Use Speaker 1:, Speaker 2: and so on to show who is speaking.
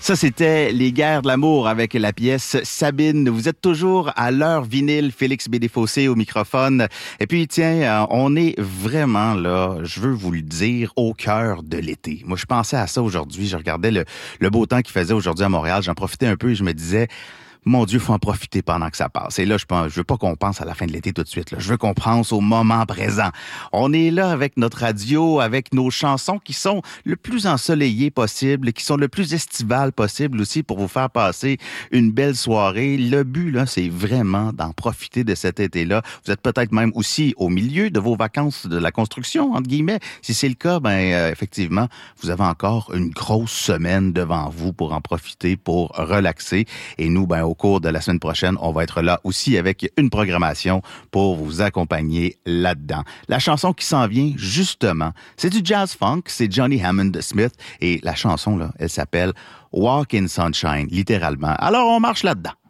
Speaker 1: Ça, c'était Les Guerres de l'amour avec la pièce Sabine. Vous êtes toujours à l'heure vinyle, Félix Bédéfossé au microphone. Et puis, tiens, on est vraiment là, je veux vous le dire, au cœur de l'été. Moi, je pensais à ça aujourd'hui. Je regardais le beau temps qu'il faisait aujourd'hui à Montréal. J'en profitais un peu et je me disais... Mon Dieu, faut en profiter pendant que ça passe. Et là, je veux pas qu'on pense à la fin de l'été tout de suite. Là. Je veux qu'on pense au moment présent. On est là avec notre radio, avec nos chansons qui sont le plus ensoleillées possible, qui sont le plus estivales possible aussi pour vous faire passer une belle soirée. Le but, là, c'est vraiment d'en profiter de cet été-là. Vous êtes peut-être même aussi au milieu de vos vacances de la construction, entre guillemets. Si c'est le cas, effectivement, vous avez encore une grosse semaine devant vous pour en profiter, pour relaxer. Et nous, au cours de la semaine prochaine, on va être là aussi avec une programmation pour vous accompagner là-dedans. La chanson qui s'en vient, justement, c'est du jazz funk, c'est Johnny Hammond Smith et la chanson, là, elle s'appelle Walk in Sunshine, littéralement. Alors, on marche là-dedans.